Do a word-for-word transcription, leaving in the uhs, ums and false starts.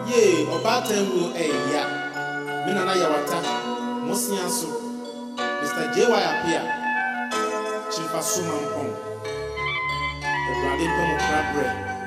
Ye, Obatan will a ya. Minana Yawata, Mosianso, Mister J Y appear. Chifa Suman Pong. The Brandon Pong Crab Bread.